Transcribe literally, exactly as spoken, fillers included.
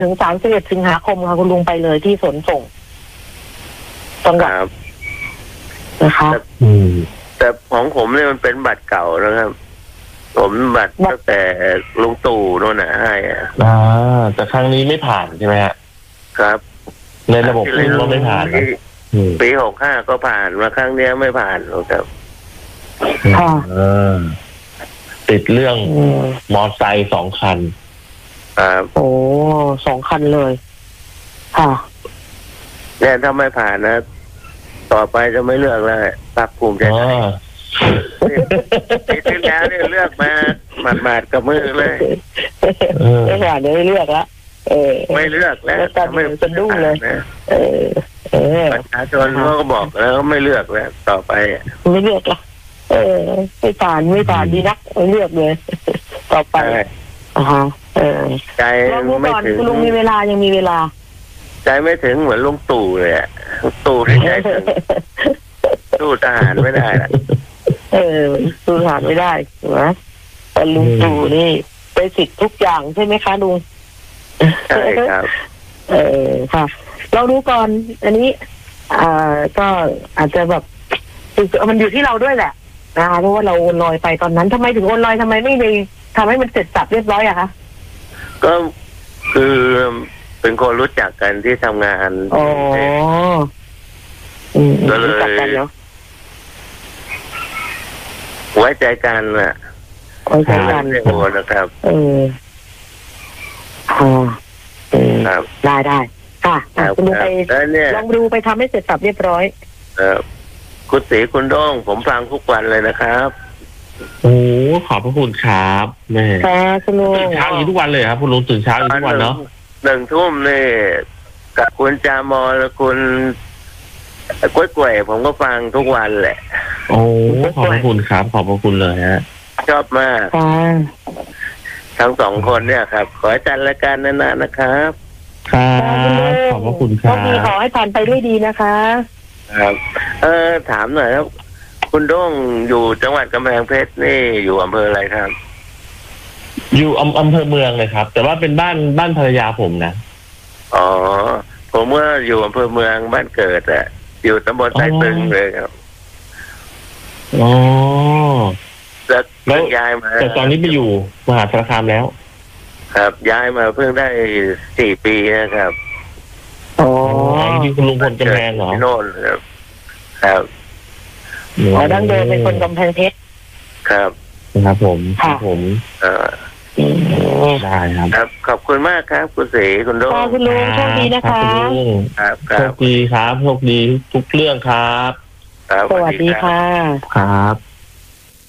ถึงสามสิบเอ็ดสิงหาคมค่ะคุณลุงไปเลยที่สวนส่งจังหวัดนะคะอืมแต่ของผมเนี่ยมันเป็นบัตรเก่านะครับผมบัตรตั้งแต่ลุงตู่โน่นน่ะให้อ่ะอ่าแต่ครั้งนี้ไม่ผ่านใช่ไหมฮะครับในระบบคุณก็ไม่ผ่านนะปีหกห้าก็ผ่านมาครั้งเนี้ยไม่ผ่านหรอกครับติดเรื่องมอไซค์สองคันครับโอ้สองคันเลยค่ะเนี่ยถ้าไม่ผ่านนะต่อไปจะไม่เลือกแล้วพรรคภูมิใจไทยปีที่แล้วเนี่ยเลือกมาหมาดๆกับมือเลยไม่ผ่านเลยไม่เลือกละเออไม่เลือกแล้วไม่สะดุ้งเลยเออเออประชาชนเขาก็บอกแล้วไม่เลือกแล้วต่อไปไม่เลือกละเออไม่ผ่านไม่ผ่านดีนักไม่เลือกเลยต่อไปอ่าฮะเออใจไม่ถึงคุณลุงมีเวลายังมีเวลาใจไม่ถึงเหมือนลุงตู่เลยอ่ะตู่ที่ใจถึงสู้ทหารไม่ได้ละเออสู้ทหารไม่ได้ถูกไหมแต่ลุงตู่นี่ไปสิทธิ์ทุกอย่างใช่ไหมคะลุงใช่ครับเออค่ะเราดูก่อนอันนี้อ่าก็อาจจะแบบมันอยู่ที่เราด้วยแหละนะคะเพราะว่าเราโอนลอยไปตอนนั้นทำไมถึงโอนลอยทำไมไม่ได้ทำให้มันเสร็จสับเรียบร้อยอะคะก็คือเป็นคนรู้จักกันที่ทำงานอ๋อก็เลยไว้ใจกันน่ะไว้ใจกันโอนนะครับเอออ๋อครับได้ได้ค่ะคุณลุงไปลองดูไปทำให้เสร็จสับเรียบร้อยครับคุณศรีคุณโด้งผมฟังทุกวันเลยนะครับโอ้ขอบพระคุณครับแม่ค่ะคุณลุงตื่นเช้าอยู่ทุกวันเลยครับคุณลุงตื่นเช้าอยู่ทุกวันเนาะหนึ่งทุ่มนี่กับคุณจามอและคุณกล้วยกล้วยผมก็ฟังทุกวันแหละโอ้ขอบพระคุณครับขอบพระคุณเลยฮะชอบมากทั้งสองคนเนี่ยครับขอให้จัดรายการนานๆนะครับครับขอบพระคุณครับขอให้ผ่านไปด้วยดีนะคะครับเออถามหน่อยครับคุณโด้งอยู่จังหวัดกำแพงเพชรนี่อยู่อำเภออะไรครับอยู่อำอำเภอเมืองเลยครับแต่ว่าเป็นบ้านบ้านภรรยาผมนะอ๋อผมเมื่ออยู่อำเภอเมืองบ้านเกิดอะอยู่ตำบลไต้ตึงเลยครับอ๋อแล้วย้ายมาแต่ตอนนี้ไปอยู่มหาสารคามแล้วครับย้ายมาเพิ่งได้สี่ปีนะครับอ๋อที่คุณลุงพลกำแพงเหรอโน่นครับครับอ๋อดั้งเดิมเป็นคนกำแพงเพชรครับครับผมครับผมเออได้ครับครับขอบคุณมากครับคุณศรีคุณโด้งคุณลุงโชคดีนะคะครับโชคดีครับโชคดีทุกเรื่องครับสวัสดีค่ะครับ